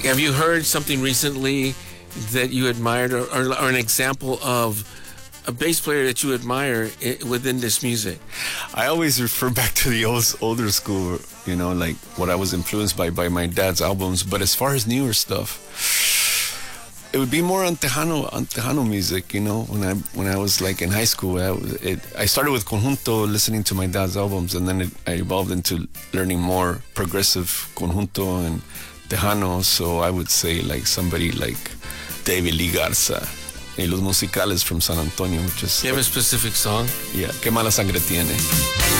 Have you heard something recently that you admired, or an example of a bass player that you admire within this music? I always refer back to the older school, like what I was influenced by my dad's albums. But as far as newer stuff, it would be more on Tejano music. When I was like in high school, I started with conjunto, listening to my dad's albums, and then I evolved into learning more progressive conjunto and Tejano. So I would say like somebody like David Lee Garza, y Los Musicales from San Antonio, which is... Do you have a specific song? Yeah, Qué Mala Sangre Tiene.